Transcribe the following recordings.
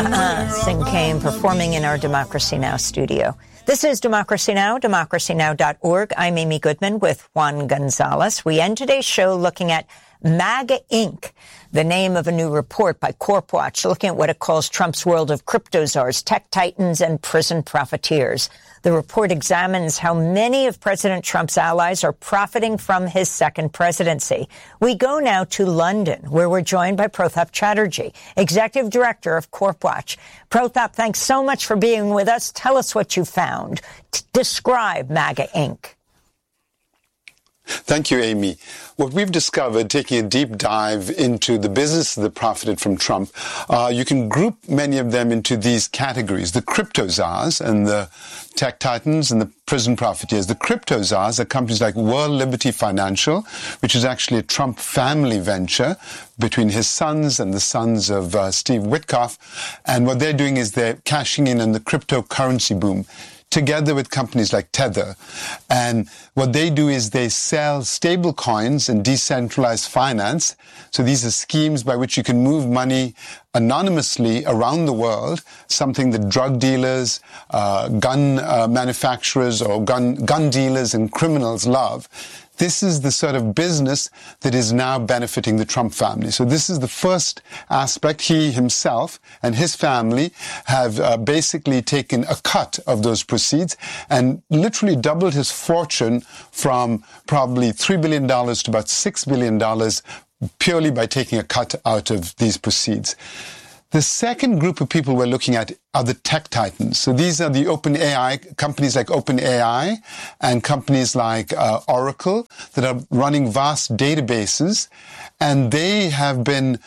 Sing Kane performing in our Democracy Now! Studio. This is Democracy Now!, democracynow.org. I'm Amy Goodman with Juan Gonzalez. We end today's show looking at MAGA Inc., the name of a new report by CorpWatch, looking at what it calls Trump's world of crypto czars, tech titans, and prison profiteers. The report examines how many of President Trump's allies are profiting from his second presidency. We go now to London, where we're joined by Prothap Chatterjee, Executive Director of CorpWatch. Prothap, thanks so much for being with us. Tell us what you found. Describe MAGA Inc. Thank you, Amy. What we've discovered, taking a deep dive into the business that profited from Trump, you can group many of them into these categories: the crypto czars and the tech titans and the prison profiteers. The crypto czars are companies like World Liberty Financial, which is actually a Trump family venture between his sons and the sons of Steve Witkoff. And what they're doing is they're cashing in on the cryptocurrency boom, together with companies like Tether. And what they do is they sell stable coins and decentralized finance. So these are schemes by which you can move money anonymously around the world, something that drug dealers, gun manufacturers, or gun dealers and criminals love. This is the sort of business that is now benefiting the Trump family. So this is the first aspect. He himself and his family have basically taken a cut of those proceeds and literally doubled his fortune from probably $3 billion to about $6 billion purely by taking a cut out of these proceeds. The second group of people we're looking at are the tech titans. So these are the OpenAI, companies like OpenAI and companies like Oracle that are running vast databases. And they have been,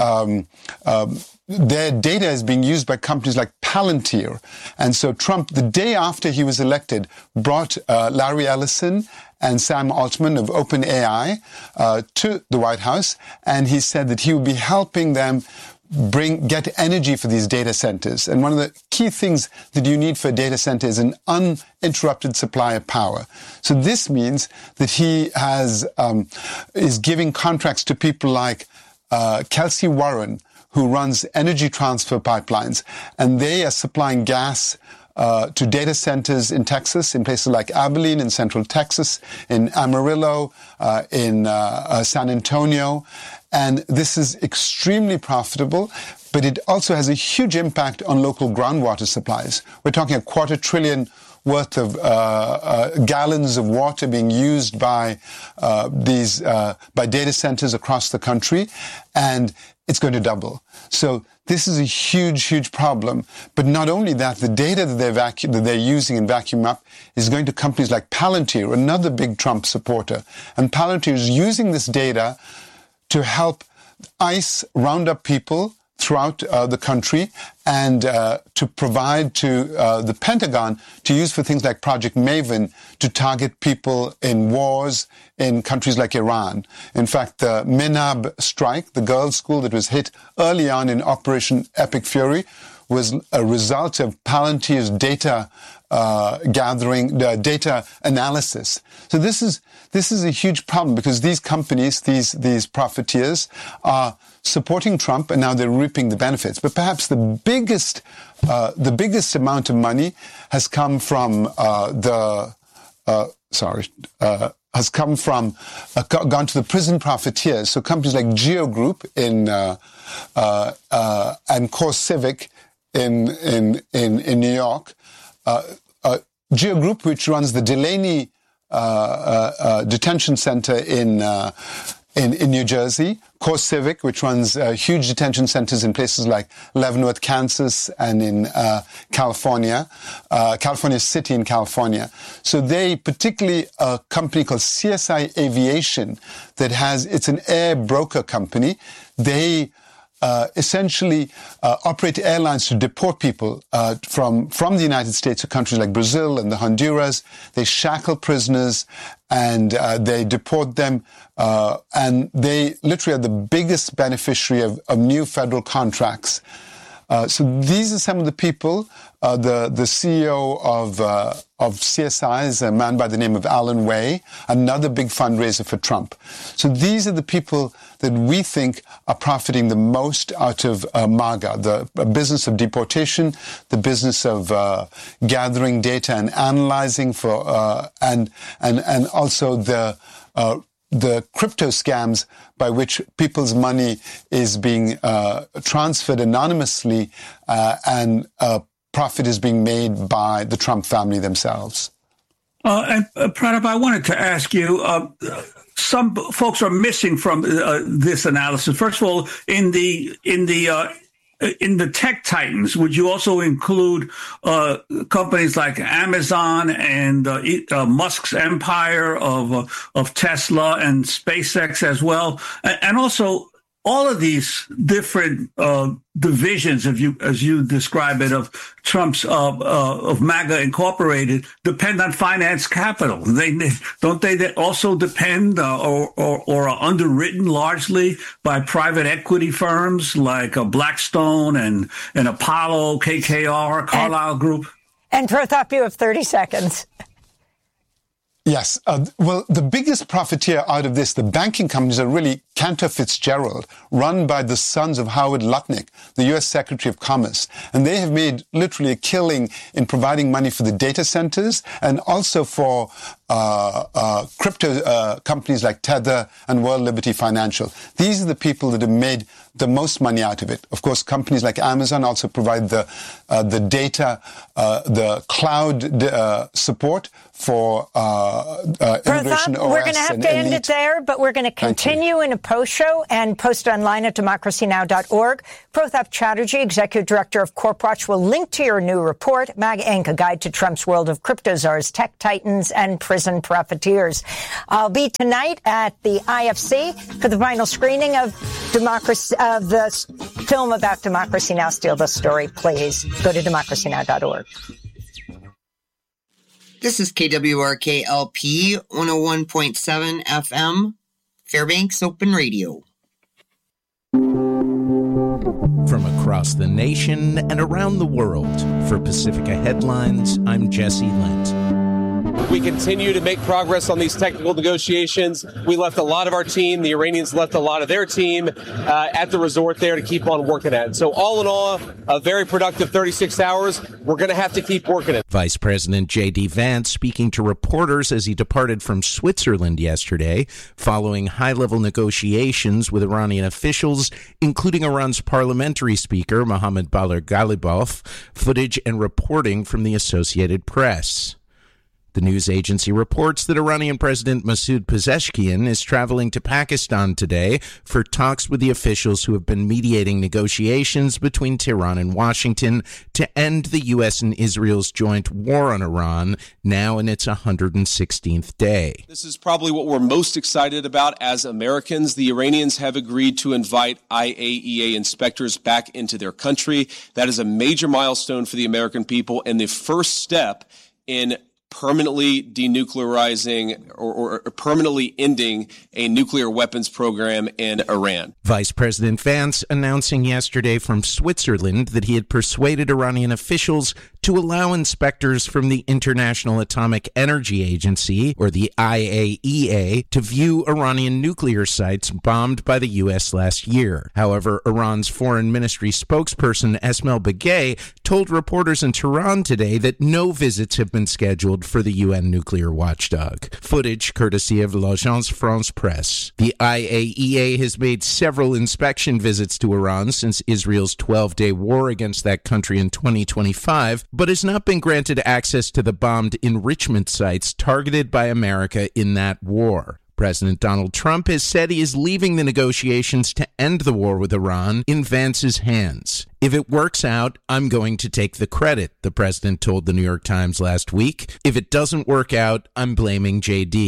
their data is being used by companies like Palantir. And so Trump, the day after he was elected, brought Larry Ellison and Sam Altman of OpenAI to the White House. And he said that he would be helping them get energy for these data centers. And one of the key things that you need for a data center is an uninterrupted supply of power. So this means that he is giving contracts to people like Kelsey Warren, who runs Energy Transfer Pipelines, and they are supplying gas to data centers in Texas, in places like Abilene in central Texas, in Amarillo, in San Antonio. And this is extremely profitable, but it also has a huge impact on local groundwater supplies. We're talking $250 billion worth of gallons of water being used by by data centers across the country, and it's going to double. So this is a huge, huge problem. But not only that, the data that they're using and vacuum up is going to companies like Palantir, another big Trump supporter. And Palantir is using this data to help ICE round up people throughout the country and to provide to the Pentagon to use for things like Project Maven to target people in wars in countries like Iran. In fact, the Minab strike, the girls' school that was hit early on in Operation Epic Fury, was a result of Palantir's data data analysis. So this is a huge problem because these companies, these profiteers, are supporting Trump, and now they're reaping the benefits. But perhaps the biggest amount of money has come from gone to the prison profiteers. So companies like Geo Group and CoreCivic in New York. Geo Group, which runs the Delaney detention center in New Jersey, CoreCivic, which runs huge detention centers in places like Leavenworth, Kansas, and in California City in California. So they, particularly a company called CSI Aviation, it's an air broker company. They essentially operate airlines to deport people from the United States to countries like Brazil and the Honduras. They shackle prisoners and they deport them, and they literally are the biggest beneficiary of new federal contracts. So these are some of the people. The CEO of CSI is a man by the name of Alan Way, another big fundraiser for Trump. So these are the people that we think are profiting the most out of MAGA, the business of deportation, the business of gathering data and analyzing for and also the crypto scams by which people's money is being transferred anonymously and profit is being made by the Trump family themselves. And Pranab, I wanted to ask you, some folks are missing from this analysis. First of all, in the tech titans, would you also include companies like Amazon and Musk's empire of Tesla and SpaceX as well, and also all of these different divisions, as you describe it, of Trump's of MAGA Incorporated depend on finance capital. Don't they also depend or are underwritten largely by private equity firms like Blackstone and Apollo, KKR, Carlyle Group? And Pratap, you have 30 seconds. Yes. Well, the biggest profiteer out of this, the banking companies, are really Cantor Fitzgerald, run by the sons of Howard Lutnick, the U.S. Secretary of Commerce. And they have made literally a killing in providing money for the data centers and also for crypto companies like Tether and World Liberty Financial. These are the people that have made the most money out of it. Of course, companies like Amazon also provide the data, the cloud support for Innovation OS. We're going to have to end it there, but we're going to continue in a post show and post online at democracynow.org. Pratap Chatterjee, Executive Director of CorpWatch, will link to your new report, MAGA Inc., A Guide to Trump's World of Crypto Czars, Tech Titans, and Prison Profiteers. I'll be tonight at the IFC for the final screening of the film about Democracy Now! Steal the Story. Please go to democracynow.org. This is KWRK-LP 101.7 FM, Fairbanks Open Radio. From across the nation and around the world, for Pacifica Headlines, I'm Jesse Lent. We continue to make progress on these technical negotiations. We left a lot of our team. The Iranians left a lot of their team at the resort there to keep on working at it. So all in all, a very productive 36 hours. We're going to have to keep working it. Vice President J.D. Vance speaking to reporters as he departed from Switzerland yesterday, following high-level negotiations with Iranian officials, including Iran's parliamentary speaker, Mohammad Bagher Ghalibaf, footage and reporting from the Associated Press. The news agency reports that Iranian President Masoud Pezeshkian is traveling to Pakistan today for talks with the officials who have been mediating negotiations between Tehran and Washington to end the U.S. and Israel's joint war on Iran, now in its 116th day. This is probably what we're most excited about as Americans. The Iranians have agreed to invite IAEA inspectors back into their country. That is a major milestone for the American people and the first step in permanently denuclearizing or permanently ending a nuclear weapons program in Iran. Vice President Vance announcing yesterday from Switzerland that he had persuaded Iranian officials to allow inspectors from the International Atomic Energy Agency, or the IAEA, to view Iranian nuclear sites bombed by the U.S. last year. However, Iran's foreign ministry spokesperson Esmail Begay told reporters in Tehran today that no visits have been scheduled for the UN nuclear watchdog. Footage courtesy of L'Agence France Presse. The IAEA has made several inspection visits to Iran since Israel's 12-day war against that country in 2025, but has not been granted access to the bombed enrichment sites targeted by America in that war. President Donald Trump has said he is leaving the negotiations to end the war with Iran in Vance's hands. If it works out, I'm going to take the credit, the president told the New York Times last week. If it doesn't work out, I'm blaming JD.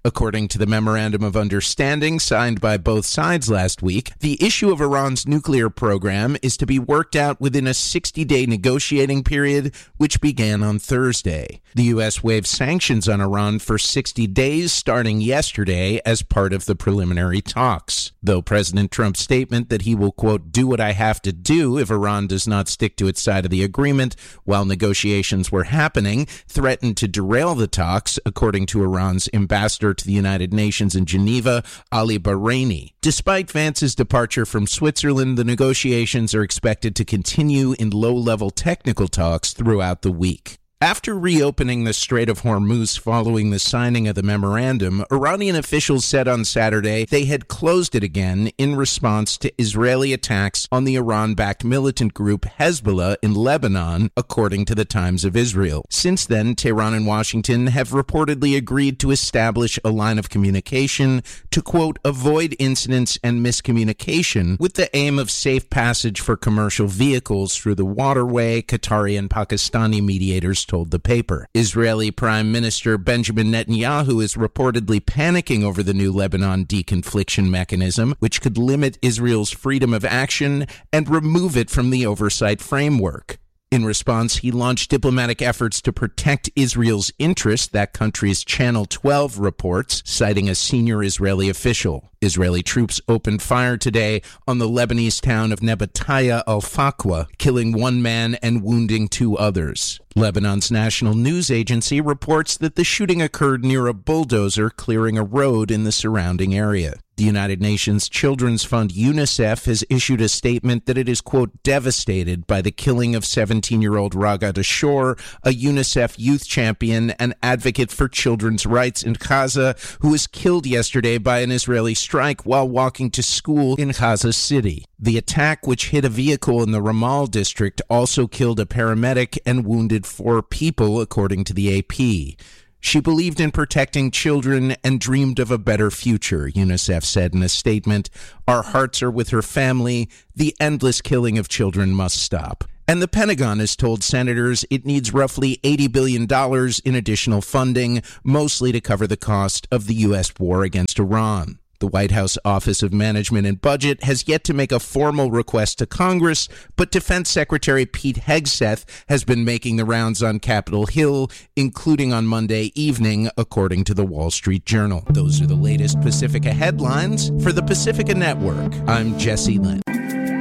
According to the Memorandum of Understanding signed by both sides last week, the issue of Iran's nuclear program is to be worked out within a 60-day negotiating period, which began on Thursday. The U.S. waived sanctions on Iran for 60 days starting yesterday as part of the preliminary talks. Though President Trump's statement that he will, quote, do what I have to do if Iran does not stick to its side of the agreement while negotiations were happening, threatened to derail the talks, according to Iran's ambassador to the United Nations in Geneva, Ali Bahraini. Despite Vance's departure from Switzerland, the negotiations are expected to continue in low-level technical talks throughout the week. After reopening the Strait of Hormuz following the signing of the memorandum, Iranian officials said on Saturday they had closed it again in response to Israeli attacks on the Iran-backed militant group Hezbollah in Lebanon, according to the Times of Israel. Since then, Tehran and Washington have reportedly agreed to establish a line of communication to, quote, avoid incidents and miscommunication with the aim of safe passage for commercial vehicles through the waterway, Qatari and Pakistani mediators told the paper. Israeli Prime Minister Benjamin Netanyahu is reportedly panicking over the new Lebanon deconfliction mechanism, which could limit Israel's freedom of action and remove it from the oversight framework. In response, he launched diplomatic efforts to protect Israel's interests, that country's Channel 12 reports, citing a senior Israeli official. Israeli troops opened fire today on the Lebanese town of Nebataya al-Faqwa, killing one man and wounding two others. Lebanon's national news agency reports that the shooting occurred near a bulldozer clearing a road in the surrounding area. The United Nations Children's Fund UNICEF has issued a statement that it is, quote, devastated by the killing of 17-year-old Raga Dashor, a UNICEF youth champion and advocate for children's rights in Gaza, who was killed yesterday by an Israeli strike while walking to school in Gaza City. The attack, which hit a vehicle in the Ramal district, also killed a paramedic and wounded 4 people, according to the AP. She believed in protecting children and dreamed of a better future, UNICEF said in a statement. Our hearts are with her family. The endless killing of children must stop. And the Pentagon has told senators it needs roughly $80 billion in additional funding, mostly to cover the cost of the U.S. war against Iran. The White House Office of Management and Budget has yet to make a formal request to Congress, but Defense Secretary Pete Hegseth has been making the rounds on Capitol Hill, including on Monday evening, according to the Wall Street Journal. Those are the latest Pacifica headlines. For the Pacifica Network, I'm Jesse Lynn.